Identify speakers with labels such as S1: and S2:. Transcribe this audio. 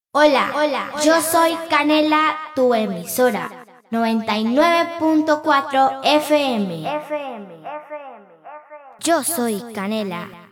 S1: Hola, yo soy Canela, tu emisora, 99.4 FM. Yo soy Canela.